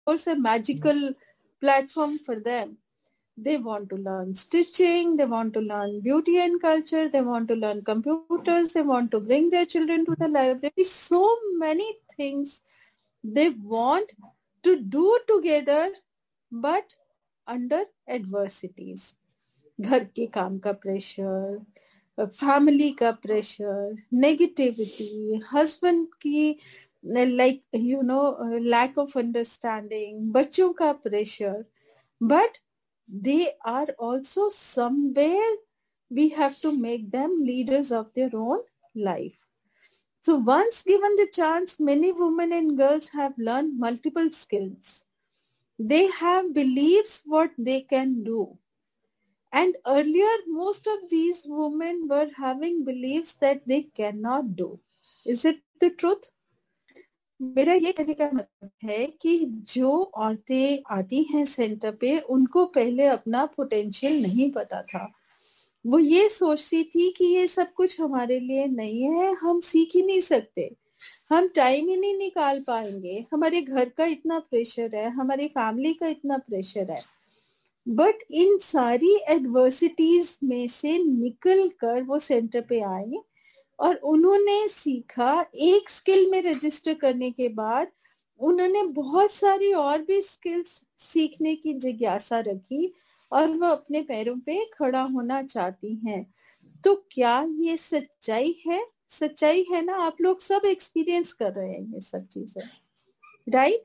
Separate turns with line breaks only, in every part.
course a magical platform for them. They want to learn stitching, they want to learn beauty and culture, they want to learn computers, they want to bring their children to the library. So many things they want to do together, but under adversities. घर के काम का pressure, family का pressure, negativity, husband की like lack of understanding, बच्चों का pressure, but they are also somewhere we have to make them leaders of their own life. So once given the chance, many women and girls have learned multiple skills. They have beliefs what they can do. And earlier, most of these women were having beliefs that they cannot do. Is it the truth? मेरा ये कहने का मतलब है कि जो औरतें आती हैं सेंटर पे, उनको पहले अपना पोटेंशियल नहीं पता था. वो ये सोचती थी कि ये सब कुछ हमारे लिए नहीं है, हम सीख ही नहीं सकते, हम टाइम ही नहीं निकाल पाएंगे, हमारे घर का इतना प्रेशर है, हमारी फैमिली का इतना प्रेशर है. बट इन सारी एडवर्सिटीज में से निकल कर वो सेंटर पे आए और उन्होंने सीखा. एक स्किल में रजिस्टर करने के बाद उन्होंने बहुत सारी और भी स्किल्स सीखने की जिज्ञासा रखी और वो अपने पैरों पे खड़ा होना चाहती हैं. तो क्या ये सच्चाई है? सच्चाई है ना. आप लोग सब एक्सपीरियंस कर रहे हैं ये सब चीजें, right?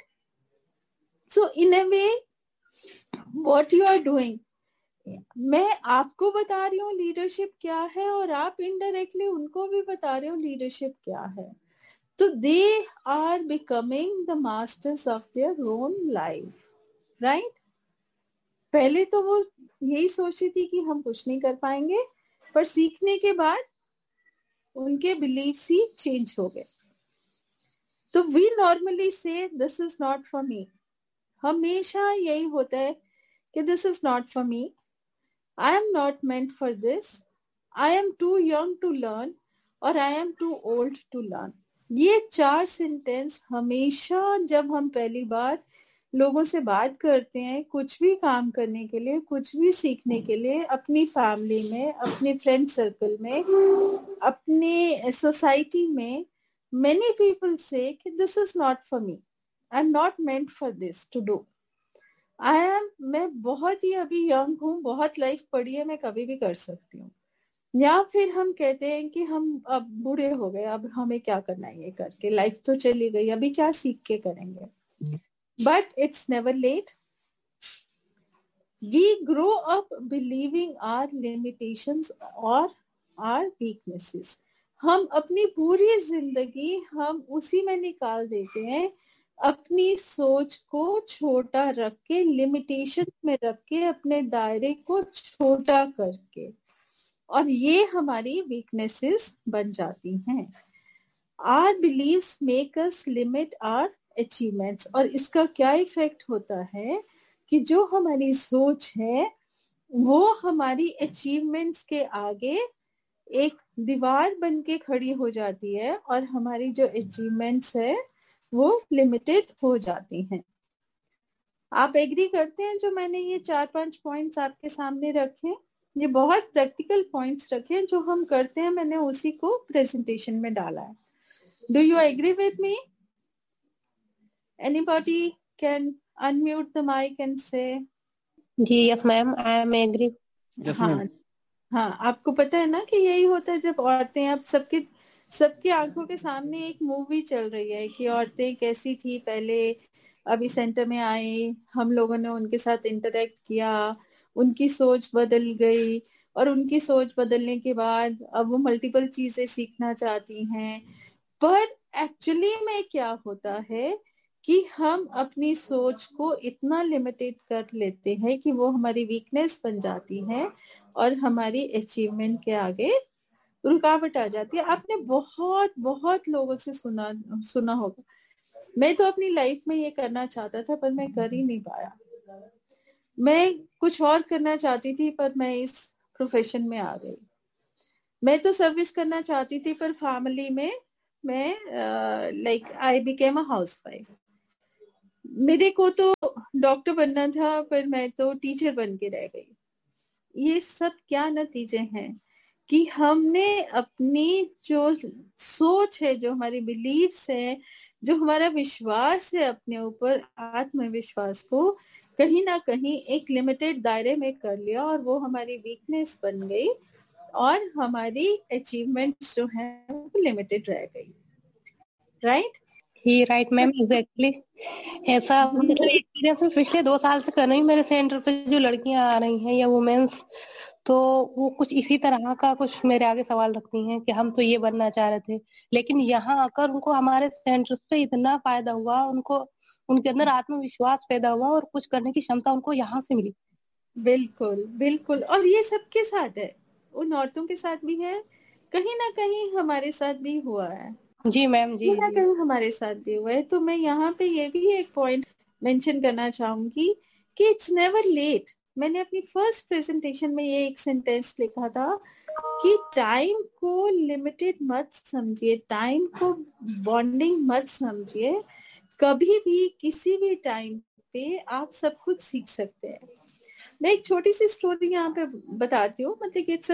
So in a way what you are doing, मैं आपको बता रही हूँ लीडरशिप क्या है और आप इनडायरेक्टली उनको भी बता रहे हो लीडरशिप क्या है. तो they are becoming the masters of their own life, right? पहले तो वो यही सोचती थी कि हम कुछ नहीं कर पाएंगे, पर सीखने के बाद उनके बिलीफ्स ही चेंज हो गए. तो वी नॉर्मली से this is not for me. हमेशा यही होता है कि this is not for me, I am not meant for this, I am too young to learn और I am too old to learn. ये 4 सेंटेंस हमेशा जब हम पहली बार लोगों से बात करते हैं कुछ भी काम करने के लिए, कुछ भी सीखने के लिए, अपनी फैमिली में, अपने फ्रेंड सर्कल में, अपने सोसाइटी में, many people say कि this is not for me, I am not meant for this to do. मैं बहुत ही अभी यंग हूँ, बहुत लाइफ पड़ी है, मैं कभी भी कर सकती हूँ. या फिर हम कहते हैं कि हम अब बूढ़े हो गए, अब हमें क्या करना है ये करके, लाइफ तो चली गई, अभी क्या सीख के करेंगे. But it's never late. We grow up believing our limitations और आवर वीकनेसेस. हम अपनी पूरी जिंदगी हम उसी में निकाल देते हैं, अपनी सोच को छोटा रख के, लिमिटेशन में रख के, अपने दायरे को छोटा करके, और ये हमारी वीकनेसेस बन जाती हैं. Our beliefs make us limit our achievements. और इसका क्या इफेक्ट होता है कि जो हमारी सोच है वो हमारी अचीवमेंट्स के आगे एक दीवार बन के खड़ी हो जाती है और हमारी जो अचीवमेंट्स है वो लिमिटेड हो जाती हैं. आप एग्री करते हैं जो मैंने ये 4-5 पॉइंट्स आपके सामने रखे? ये बहुत प्रैक्टिकल पॉइंट्स रखे जो हम करते हैं, मैंने उसी को प्रेजेंटेशन में डाला है. Do you agree with me? Anybody can unmute the mic and से
जी yes ma'am, I am agree.
हाँ, आपको पता है ना कि यही होता है जब औरतें, अब सबकी आंखों के सामने एक मूवी चल रही है कि औरतें कैसी थी पहले, अभी सेंटर में आई, हम लोगों ने उनके साथ इंटरेक्ट किया, उनकी सोच बदल गई, और उनकी सोच बदलने के बाद अब वो मल्टीपल चीजें सीखना चाहती हैं. पर एक्चुअली में क्या होता है कि हम अपनी सोच को इतना लिमिटेड कर लेते हैं कि वो हमारी वीकनेस बन जाती है और हमारी अचीवमेंट के आगे रुकावट आ जाती है. आपने बहुत बहुत लोगों से सुना होगा, मैं तो अपनी लाइफ में ये करना चाहता था पर मैं कर ही नहीं पाया. मैं कुछ और करना चाहती थी पर मैं इस प्रोफेशन में आ गई. मैं तो सर्विस करना चाहती थी पर फैमिली में मैं like I became a housewife. मेरे को तो डॉक्टर बनना था, पर मैं तो टीचर बन के रह गई। ये सब क्या नतीजे हैं कि हमने अपनी जो सोच है, जो हमारी बिलीफ्स है, जो हमारा विश्वास है अपने ऊपर, आत्मविश्वास को कहीं ना कहीं एक लिमिटेड दायरे में कर लिया, और वो हमारी वीकनेस बन गई, और हमारी अचीवमेंट्स जो है वो लिमिटेड रह गई। राइट
ही राइट मैम, एग्जैक्टली। ऐसा मतलब एक्सपीरियंस में पिछले 2 साल से कर रही हूँ। मेरे सेंटर पे जो लड़कियां आ रही हैं या वुमेन्स, तो वो कुछ इसी तरह का कुछ मेरे आगे सवाल रखती हैं कि हम तो ये बनना चाह रहे थे, लेकिन यहाँ आकर उनको हमारे सेंटर पे इतना फायदा हुआ, उनको उनके अंदर आत्मविश्वास पैदा हुआ और कुछ करने की क्षमता उनको यहाँ से मिली।
बिल्कुल बिल्कुल, और ये सबके साथ है, उन औरतों के साथ भी है, कहीं ना कहीं हमारे साथ भी हुआ है,
जी मैम, जी
कहीं ना
जी।
कहीं हमारे साथ भी हुआ है। तो मैं यहाँ पे ये भी एक पॉइंट मेंशन करना चाहूंगी कि इट्स नेवर लेट। मैंने अपनी फर्स्ट प्रेजेंटेशन में ये एक सेंटेंस लिखा था कि टाइम को लिमिटेड मत समझिए, टाइम को बॉन्डिंग मत समझिए, कभी भी किसी भी टाइम पे आप सब कुछ सीख सकते हैं। मैं एक छोटी सी स्टोरी यहाँ पे बताती हूँ, मतलब इट्स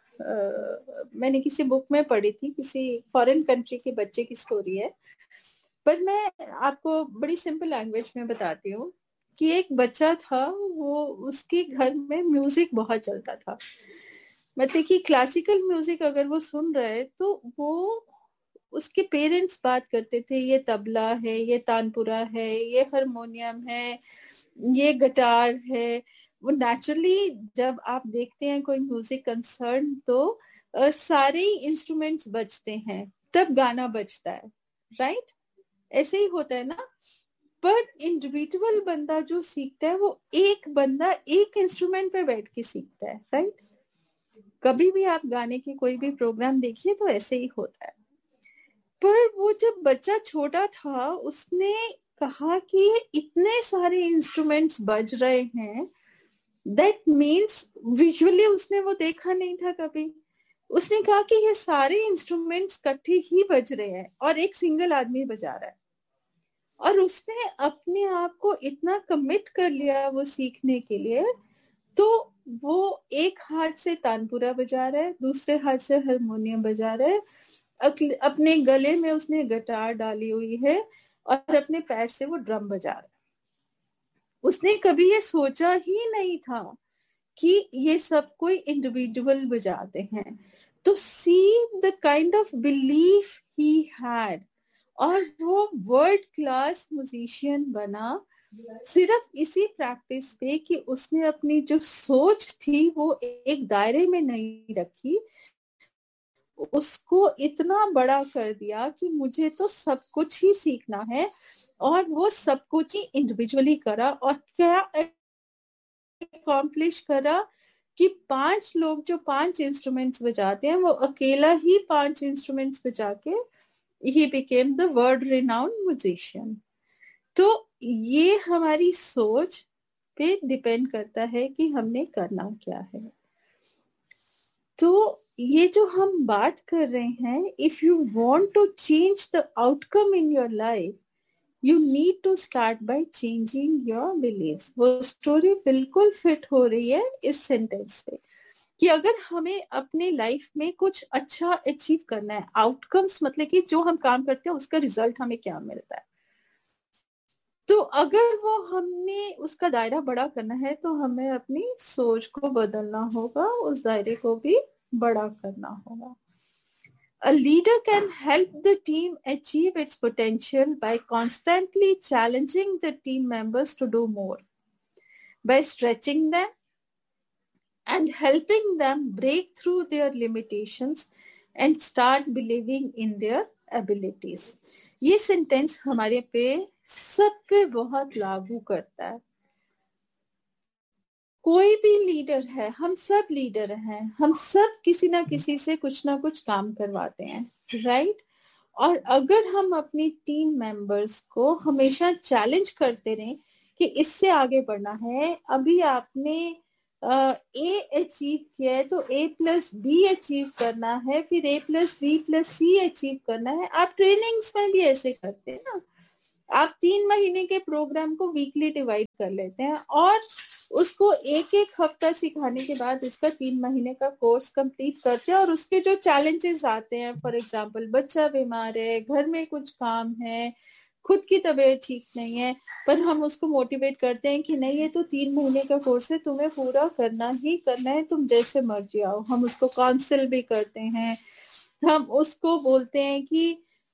मैंने किसी बुक में पढ़ी थी, किसी फॉरेन कंट्री के बच्चे की स्टोरी है, पर मैं आपको बड़ी सिंपल लैंग्वेज में बताती हूँ कि एक बच्चा था, वो उसके घर में म्यूजिक बहुत चलता था, मतलब कि क्लासिकल म्यूजिक अगर वो सुन रहे तो वो, उसके पेरेंट्स बात करते थे ये तबला है, ये तानपुरा है, ये हारमोनियम है, ये गिटार है। वो नेचुरली जब आप देखते हैं कोई म्यूजिक कंसर्न तो सारे इंस्ट्रूमेंट्स बजते हैं, तब गाना बजता है। राइट, ऐसे ही होता है ना। पर इंडिविजुअल बंदा जो सीखता है, वो एक बंदा एक इंस्ट्रूमेंट पे बैठ के सीखता है। राइट, कभी भी आप गाने की कोई भी प्रोग्राम देखिए तो ऐसे ही होता है। पर वो जब बच्चा छोटा था, उसने कहा कि इतने सारे इंस्ट्रूमेंट्स बज रहे हैं, दैट मीन्स विजुअली उसने वो देखा नहीं था कभी। उसने कहा कि ये सारे इंस्ट्रूमेंट्स इकट्ठे ही बज रहे हैं और एक सिंगल आदमी बजा रहा है। और उसने अपने आप को इतना कमिट कर लिया वो सीखने के लिए, तो वो एक हाथ से तानपुरा बजा रहा है, दूसरे हाथ से हारमोनियम बजा रहा है, अपने गले में उसने गिटार डाली हुई है, और अपने पैर से वो ड्रम बजा रहा है। उसने कभी ये सोचा ही नहीं था कि ये सब कोई इंडिविजुअल बजाते हैं। तो see the kind of belief he had, और वो वर्ल्ड क्लास म्यूजिशियन बना सिर्फ इसी प्रैक्टिस पे कि उसने अपनी जो सोच थी वो एक दायरे में नहीं रखी, उसको इतना बड़ा कर दिया कि मुझे तो सब कुछ ही सीखना है, और वो सब कुछ ही इंडिविजुअली करा। और क्या अकॉम्प्लिश करा कि 5 लोग जो 5 इंस्ट्रूमेंट्स बजाते हैं, वो अकेला ही 5 इंस्ट्रूमेंट्स बजा के he became the world renowned musician. तो ये हमारी सोच पे डिपेंड करता है कि हमने करना क्या है। तो ये जो हम बात कर रहे हैं, if you want to change the outcome in your life, you need to start by changing your beliefs. वो स्टोरी बिल्कुल फिट हो रही है इस सेंटेंस से, कि अगर हमें अपने लाइफ में कुछ अच्छा अचीव करना है, आउटकम्स मतलब कि जो हम काम करते हैं उसका रिजल्ट हमें क्या मिलता है, तो अगर वो हमने उसका दायरा बड़ा करना है तो हमें अपनी सोच को बदलना होगा, उस दायरे को भी बड़ा करना होगा। A leader can help the team achieve its potential by constantly challenging the team members to do more, by stretching them and helping them break through their limitations and start believing in their abilities. ये sentence हमारे पे सब पे बहुत लागू करता है। कोई भी लीडर है, हम सब लीडर हैं, हम सब किसी ना किसी से कुछ ना कुछ काम करवाते हैं। राइट, और अगर हम अपनी टीम मेंबर्स को हमेशा चैलेंज करते रहें कि इससे आगे बढ़ना है, अभी आपने ए अचीव किया है तो A+B अचीव करना है, फिर A+B+C अचीव करना है। आप ट्रेनिंग्स में भी ऐसे करते हैं ना, आप 3 महीने के प्रोग्राम को वीकली डिवाइड कर लेते हैं और उसको एक एक हफ्ता सिखाने के बाद इसका 3 महीने का कोर्स कंप्लीट करते हैं। और उसके जो चैलेंजेस आते हैं, फॉर एग्जांपल बच्चा बीमार है, घर में कुछ काम है, खुद की तबीयत ठीक नहीं है, पर हम उसको मोटिवेट करते हैं कि नहीं, ये तो 3 महीने का कोर्स है, तुम्हें पूरा करना ही करना है, तुम जैसे मर्जी आओ। हम उसको काउंसिल भी करते हैं, हम उसको बोलते हैं कि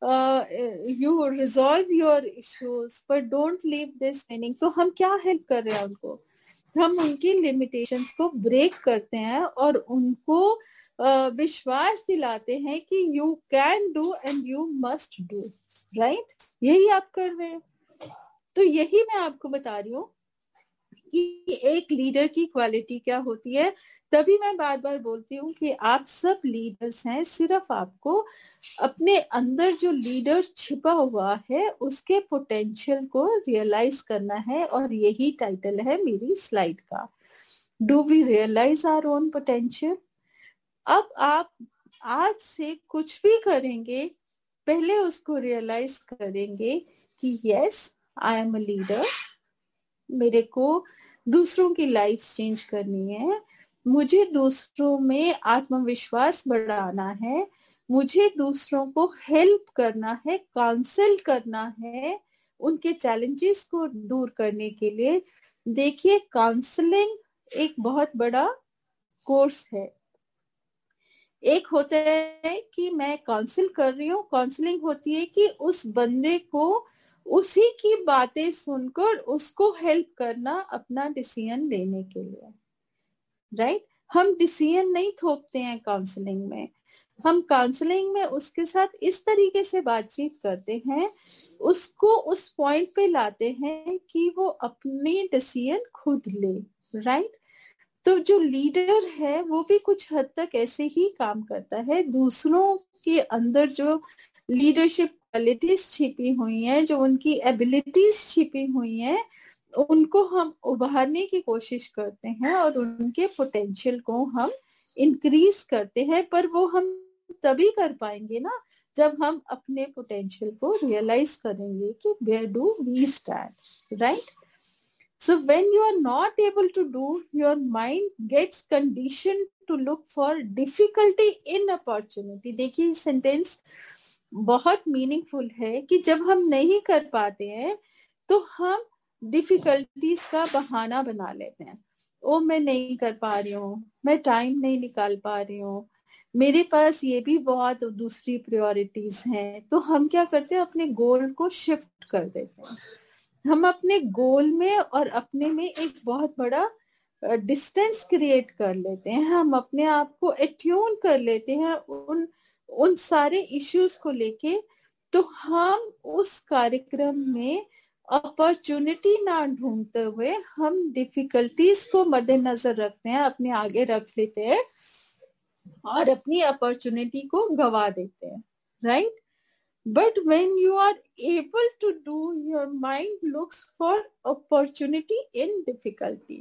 you resolve your issues but don't leave this training. तो हम क्या हेल्प कर रहे हैं उनको, हम उनकी लिमिटेशंस को ब्रेक करते हैं और उनको विश्वास दिलाते हैं कि you can do and you must do, right? यही आप कर रहे हैं। तो यही मैं आपको बता रही हूँ कि एक लीडर की क्वालिटी क्या होती है। तभी मैं बार बार बोलती हूँ कि आप सब लीडर्स हैं, सिर्फ आपको अपने अंदर जो लीडर छिपा हुआ है उसके पोटेंशियल को रियलाइज करना है। और यही टाइटल है मेरी स्लाइड का, do we realise our own potential. अब आप आज से कुछ भी करेंगे, पहले उसको रियलाइज करेंगे कि yes, I am a leader, मेरे को दूसरों की लाइफ चेंज करनी है, मुझे दूसरों में आत्मविश्वास बढ़ाना है, मुझे दूसरों को हेल्प करना है, काउंसिल करना है उनके चैलेंजेस को दूर करने के लिए। देखिए, काउंसलिंग एक बहुत बड़ा कोर्स है। एक होता है कि मैं काउंसिल कर रही हूँ, काउंसलिंग होती है कि उस बंदे को उसी की बातें सुनकर उसको हेल्प करना अपना डिसीजन लेने के लिए, राइट? हम डिसीजन नहीं थोपते हैं काउंसलिंग में, हम काउंसलिंग में उसके साथ इस तरीके से बातचीत करते हैं, उसको उस पॉइंट पे लाते हैं कि वो अपनी डिसीजन खुद ले, राइट? तो जो लीडर है वो भी कुछ हद तक ऐसे ही काम करता है। दूसरों के अंदर जो लीडरशिप क्वालिटीज छिपी हुई हैं, जो उनकी एबिलिटीज छिपी हुई हैं, उनको हम उभारने की कोशिश करते हैं और उनके पोटेंशियल को हम इंक्रीज करते हैं। पर वो हम तभी कर पाएंगे ना जब हम अपने पोटेंशियल को रियलाइज करेंगे कि where do we stand, right? So when you are not able to do, your mind gets conditioned to look for difficulty in opportunity. देखिए, सेंटेंस बहुत मीनिंगफुल है कि जब हम नहीं कर पाते हैं तो हम डिफिकल्टीज का बहाना बना लेते हैं। ओ, मैं नहीं कर पा रही हूँ, मैं टाइम नहीं निकाल पा रही हूँ, मेरे पास ये भी बहुत दूसरी प्रायोरिटीज हैं। तो हम क्या करते हैं, अपने गोल को शिफ्ट कर देते हैं। हम अपने गोल में और अपने में एक बहुत बड़ा डिस्टेंस क्रिएट कर लेते हैं। हम अपने आप को एट्यून कर लेते हैं उन सारे इश्यूज को लेके। तो हम उस कार्यक्रम में अपॉर्चुनिटी ना ढूंढते हुए हम डिफिकल्टीज को मद्देनजर रखते हैं, अपने आगे रख लेते हैं और अपनी अपॉर्चुनिटी को गवा देते हैं, right? But when you are able to do, your mind looks for opportunity in difficulty.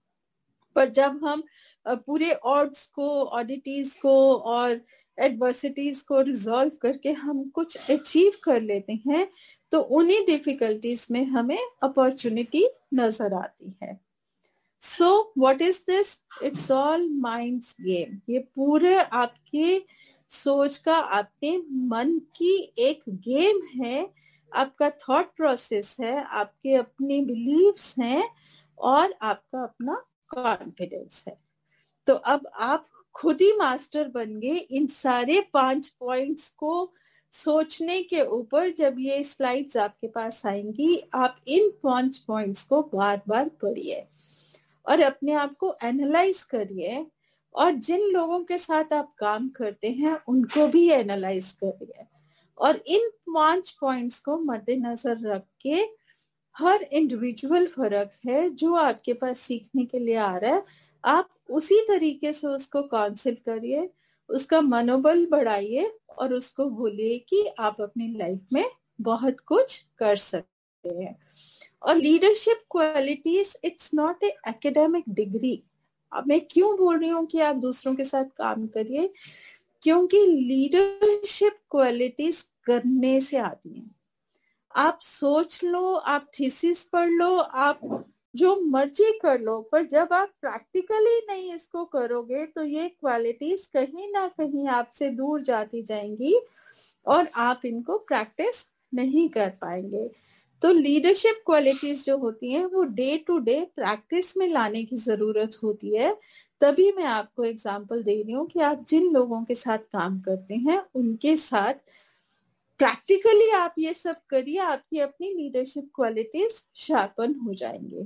पर जब हम पूरे odds को, oddities को और adversities को resolve करके हम कुछ achieve कर लेते हैं, तो उन्हीं difficulties में हमें opportunity नजर आती है। So what is this? It's all mind's game. ये पूरे आपके सोच का, आपके मन की एक गेम है, आपका थॉट प्रोसेस है, आपके अपने बिलीव्स हैं और आपका अपना कॉन्फिडेंस है। तो अब आप खुद ही मास्टर बन गए इन सारे 5 पॉइंट्स को सोचने के ऊपर। जब ये स्लाइड्स आपके पास आएंगी, आप इन 5 पॉइंट्स को बार बार पढ़िए और अपने आप को एनालाइज करिए, और जिन लोगों के साथ आप काम करते हैं उनको भी एनालाइज करिए। और इन 5 पॉइंट्स को मद्देनजर रख के, हर इंडिविजुअल फर्क है, जो आपके पास सीखने के लिए आ रहा है, आप उसी तरीके से उसको काउंसिल करिए, उसका मनोबल बढ़ाइए और उसको बोलिए कि आप अपनी लाइफ में बहुत कुछ कर सकते हैं। और leadership qualities, it's not a academic degree. अब मैं क्यों बोल रही हूँ कि आप दूसरों के साथ काम करिए, क्योंकि लीडरशिप क्वालिटीज करने से आती हैं। आप सोच लो, आप थीसिस पढ़ लो, आप जो मर्जी कर लो, पर जब आप प्रैक्टिकली नहीं इसको करोगे तो ये क्वालिटीज कहीं ना कहीं आपसे दूर जाती जाएंगी और आप इनको प्रैक्टिस नहीं कर पाएंगे। तो लीडरशिप क्वालिटीज जो होती हैं वो डे टू डे प्रैक्टिस में लाने की जरूरत होती है। तभी मैं आपको एग्जांपल दे रही हूँ कि आप जिन लोगों के साथ काम करते हैं उनके साथ प्रैक्टिकली आप ये सब करिए, आपकी अपनी लीडरशिप क्वालिटीज शार्पन हो जाएंगे।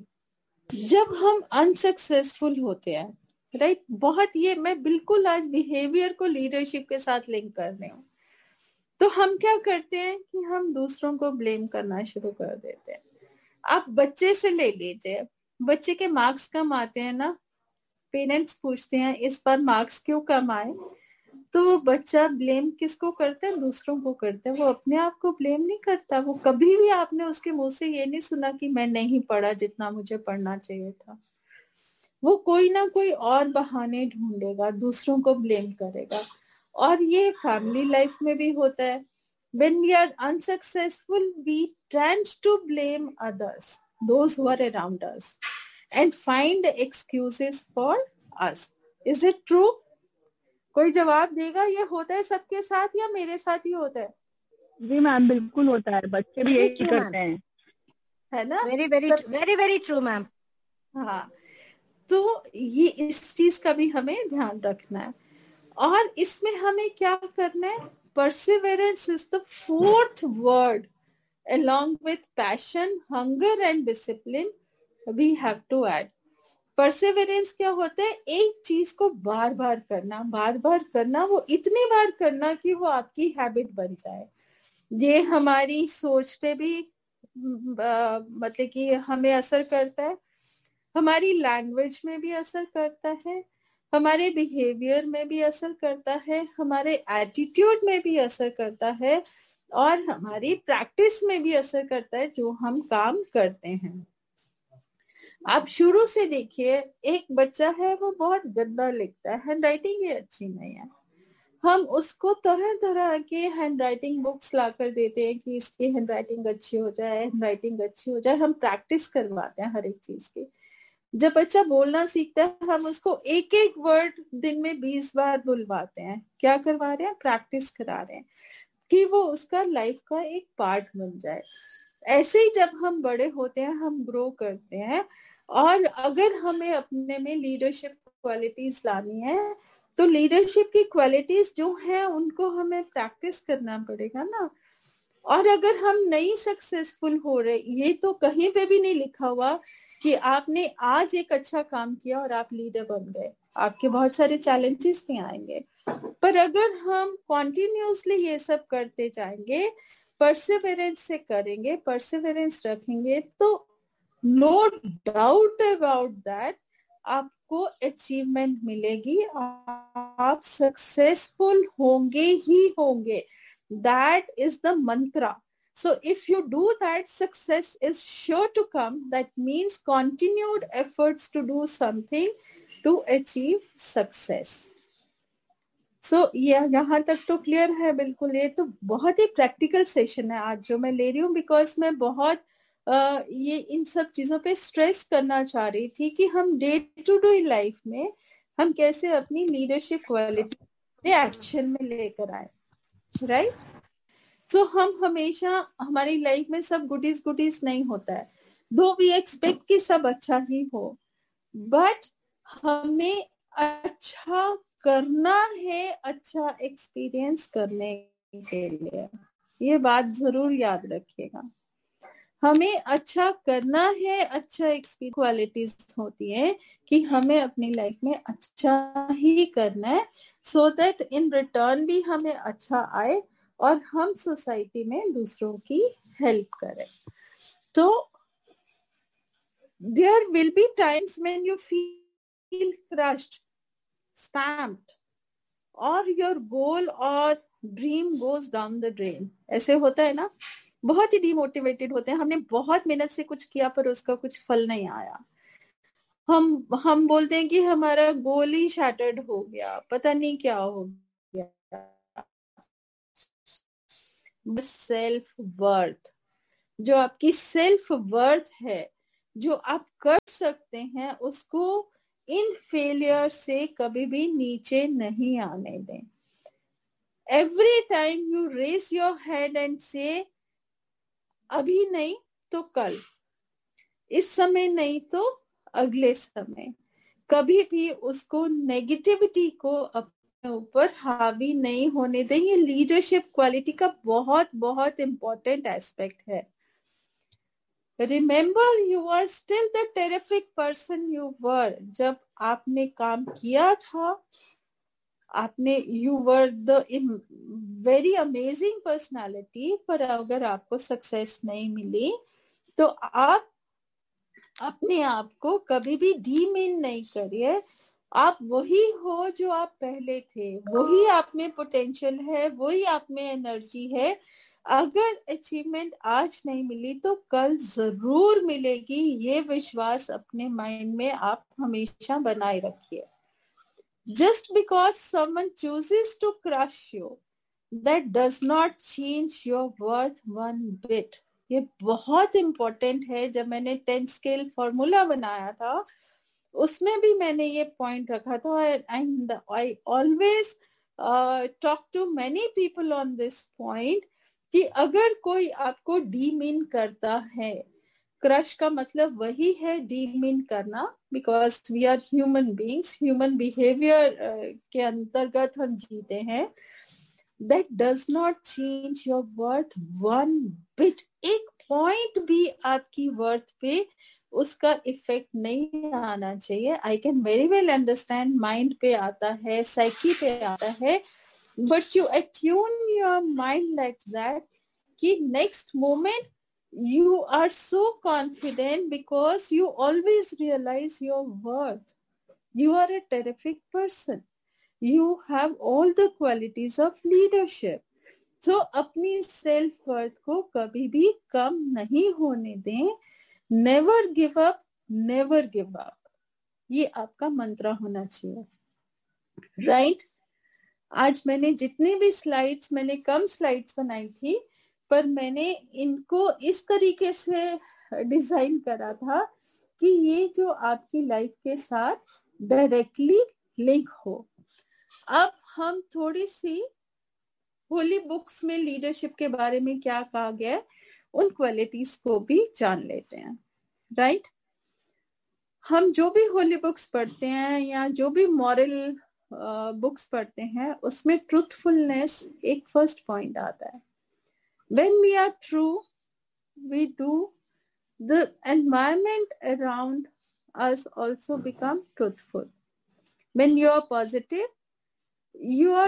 जब हम अनसक्सेसफुल होते हैं, राइट, बहुत, ये मैं बिल्कुल आज बिहेवियर को लीडरशिप के साथ लिंक कर रही हूँ, तो हम क्या करते हैं कि हम दूसरों को ब्लेम करना शुरू कर देते हैं। आप बच्चे से ले लीजिए, बच्चे के मार्क्स कम आते हैं ना, पेरेंट्स पूछते हैं इस बार मार्क्स क्यों कम आए, तो वो बच्चा ब्लेम किसको करता है? दूसरों को करता है, वो अपने आप को ब्लेम नहीं करता। वो कभी भी आपने उसके मुंह से ये नहीं सुना कि मैं नहीं पढ़ा जितना मुझे पढ़ना चाहिए था। वो कोई ना कोई और बहाने ढूंढेगा, दूसरों को ब्लेम करेगा। और ये फैमिली लाइफ में भी होता है। When we are unsuccessful, we tend to blame others, those who are around us, and find excuses for us. Is it true? कोई जवाब देगा? ये होता है सबके साथ या मेरे साथ ही होता है?
जी मैम, बिल्कुल होता है, बच्चे भी यही करते हैं,
है ना?
Very very very very true ma'am.
हाँ, तो ये इस चीज का भी हमें ध्यान रखना है। और इसमें हमें क्या करना है? Perseverance is the fourth word, along with passion, hunger and discipline we have to add. Perseverance क्या होता है? एक चीज को बार बार करना, बार बार करना, वो इतनी बार करना कि वो आपकी हैबिट बन जाए। ये हमारी सोच पे भी मतलब कि हमें असर करता है, हमारी लैंग्वेज में भी असर करता है, हमारे बिहेवियर में भी असर करता है, हमारे एटीट्यूड में भी असर करता है, और हमारी प्रैक्टिस में भी असर करता है जो हम काम करते हैं। आप शुरू से देखिए, एक बच्चा है वो बहुत गंदा लिखता है, हैंड राइटिंग ही अच्छी नहीं है, हम उसको तरह तरह के हैंड राइटिंग बुक्स ला कर देते हैं कि इसकी हैंड राइटिंग अच्छी हो जाए, हैंड राइटिंग अच्छी हो जाए, हम प्रैक्टिस करवाते हैं हर एक चीज की। जब बच्चा बोलना सीखता है, हम उसको एक एक वर्ड दिन में 20 बार बुलवाते हैं। क्या करवा रहे हैं? प्रैक्टिस करा रहे हैं कि वो उसका लाइफ का एक पार्ट बन जाए। ऐसे ही जब हम बड़े होते हैं, हम ग्रो करते हैं, और अगर हमें अपने में लीडरशिप क्वालिटीज लानी है तो लीडरशिप की क्वालिटीज जो है उनको हमें प्रैक्टिस करना पड़ेगा ना। और अगर हम नहीं सक्सेसफुल हो रहे, ये तो कहीं पे भी नहीं लिखा हुआ कि आपने आज एक अच्छा काम किया और आप लीडर बन गए, आपके बहुत सारे चैलेंजेस भी आएंगे। पर अगर हम कॉन्टिन्यूसली ये सब करते जाएंगे, परसिवरेंस से करेंगे, परसिवरेंस रखेंगे, तो नो डाउट अबाउट दैट आपको अचीवमेंट मिलेगी, आप सक्सेसफुल होंगे ही होंगे। That is the mantra. So if you do that, success is sure to come. That means continued efforts to do something to achieve success. So यहाँ तक तो clear है बिल्कुल। ये तो बहुत ही प्रैक्टिकल सेशन है आज जो मैं ले रही हूँ, बिकॉज मैं बहुत ये इन सब चीजों पे स्ट्रेस करना चाह रही थी कि हम डे टू डे लाइफ में हम कैसे अपनी लीडरशिप क्वालिटी एक्शन में लेकर आए, राइट। तो हम हमेशा, हमारी लाइफ में सब गुडीज नहीं होता है, दो वी एक्सपेक्ट कि सब अच्छा ही हो, बट हमें अच्छा करना है, अच्छा एक्सपीरियंस करने के लिए। ये बात जरूर याद रखिएगा, हमें अच्छा करना है, अच्छा एक्सपीरियंस क्वालिटीज होती है कि हमें अपनी लाइफ में अच्छा ही करना है, सो दैट इन रिटर्न भी हमें अच्छा आए और हम सोसाइटी में दूसरों की हेल्प करें। तो there will be times when you feel crushed, stamped, or your goal or dream goes down the drain. ऐसे होता है ना, बहुत ही डिमोटिवेटेड होते हैं, हमने बहुत मेहनत से कुछ किया पर उसका कुछ फल नहीं आया। हम बोलते हैं कि हमारा गोल ही शैटर्ड हो गया, पता नहीं क्या हो गया। सेल्फ वर्थ, जो आपकी सेल्फ वर्थ है, जो आप कर सकते हैं, उसको इन फेलियर से कभी भी नीचे नहीं आने दें. Every time you raise your head and से अभी नहीं तो कल, इस समय नहीं तो अगले समय, कभी भी उसको नेगेटिविटी को अपने ऊपर हावी नहीं होने दें. ये लीडरशिप क्वालिटी का बहुत बहुत इंपॉर्टेंट एस्पेक्ट है. Remember you are still the terrific person you were. जब आपने काम किया था, आपने you were the very amazing personality, पर अगर आपको सक्सेस नहीं मिली तो आप अपने आप को कभी भी डीमीन नहीं करिए. आप वही हो जो आप पहले थे, वही आप में पोटेंशियल है, वही आप में एनर्जी है. अगर अचीवमेंट आज नहीं मिली तो कल जरूर मिलेगी. ये विश्वास अपने माइंड में आप हमेशा बनाए रखिए. Just because someone chooses to crush you, that does not change your worth one bit. ये बहुत इंपॉर्टेंट है. जब मैंने 10 स्केल फॉर्मूला बनाया था, उसमें भी मैंने ये पॉइंट रखा था. And I always talk to many people on this point कि अगर कोई आपको डीमीन करता है, क्रश का मतलब वही है डीमीन करना, because we are human beings, human behaviour के अंतर्गत हम जीते हैं. That does not change your worth one bit. एक पॉइंट भी आपकी वर्थ पे उसका इफेक्ट नहीं आना चाहिए. I can very well understand mind पे आता है, साइकी पे आता है, but you attune your mind like that कि next moment you are so confident because you always realize your worth. You are a terrific person. You have all the qualities of leadership. So अपनी self worth को कभी भी कम नहीं होने दें. Never give up, never give up. ये आपका मंत्र होना चाहिए. राइट? आज मैंने जितनी भी स्लाइड्स, मैंने कम स्लाइड्स बनाई थी, पर मैंने इनको इस तरीके से डिजाइन करा था कि ये जो आपकी लाइफ के साथ डायरेक्टली लिंक हो. अब हम थोड़ी सी होली बुक्स में लीडरशिप के बारे में क्या कहा गया है, उन क्वालिटीज को भी जान लेते हैं. राइट? हम जो भी होली बुक्स पढ़ते हैं या जो भी मॉरल बुक्स पढ़ते हैं, उसमें ट्रूथफुलनेस एक फर्स्ट पॉइंट आता है. When we are true, we do, the environment around us also become truthful. When you are positive, your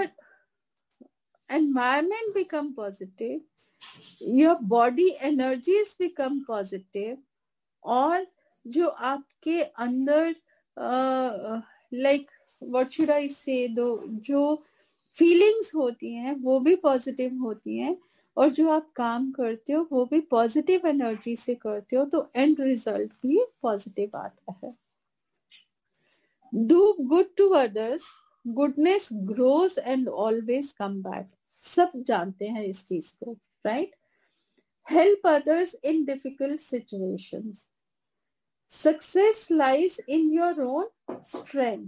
environment become positive, your body energies become positive, और जो आपके अंदर like what should I say, जो feelings होती हैं वो भी positive होती हैं, और जो आप काम करते हो वो भी पॉजिटिव एनर्जी से करते हो, तो एंड रिजल्ट भी पॉजिटिव आता है. Do good to others, goodness grows and always come back. सब जानते हैं इस चीज को. Right? Help others in difficult situations. Success lies in your own strength.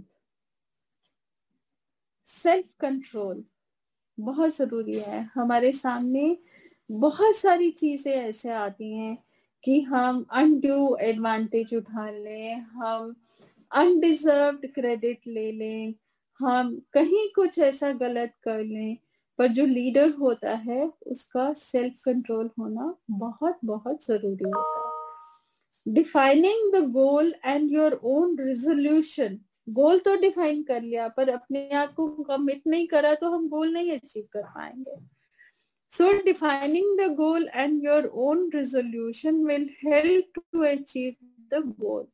Self control बहुत जरूरी है. हमारे सामने बहुत सारी चीजें ऐसे आती हैं कि हम अनड्यू एडवांटेज उठा लें, हम अनडिजर्व्ड क्रेडिट ले लें, हम कहीं कुछ ऐसा गलत कर लें. पर जो लीडर होता है उसका सेल्फ कंट्रोल होना बहुत बहुत जरूरी होता है. Defining the goal and your own resolution. गोल तो डिफाइन कर लिया, पर अपने आप को कमिट नहीं करा तो हम गोल नहीं अचीव कर पाएंगे. सो defining the goal and your own resolution will help to achieve the goal.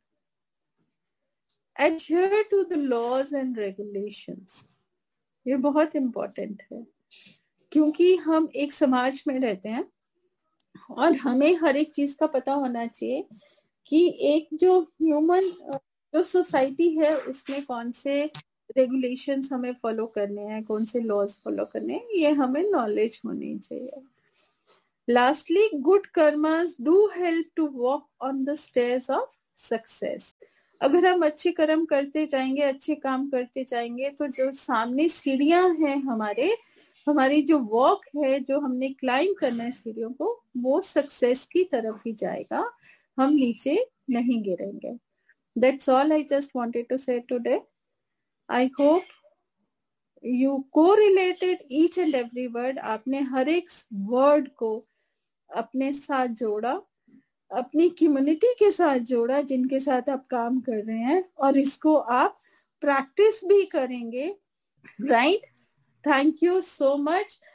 Adhere to the laws and regulations. ये बहुत इंपॉर्टेंट है, क्योंकि हम एक समाज में रहते हैं और हमें हर एक चीज का पता होना चाहिए कि एक जो ह्यूमन जो सोसाइटी है उसमें कौन से रेगुलेशंस हमें फॉलो करने हैं, कौन से लॉज फॉलो करने हैं, ये हमें नॉलेज होनी चाहिए. Lastly, good karmas do help to walk on the stairs of success. अगर हम अच्छे कर्म करते जाएंगे, अच्छे काम करते जाएंगे, तो जो सामने सीढ़ियां हैं हमारी जो वॉक है, जो हमने क्लाइंब करना है सीढ़ियों को, वो सक्सेस की तरफ ही जाएगा, हम नीचे नहीं गिरेंगे. That's all I just wanted to say today. I hope you correlated each and every word. आपने हर एक वर्ड को अपने साथ जोड़ा, अपनी कम्युनिटी के साथ जोड़ा जिनके साथ आप काम कर रहे हैं, और इसको आप प्रैक्टिस भी करेंगे. Right? Thank you so much.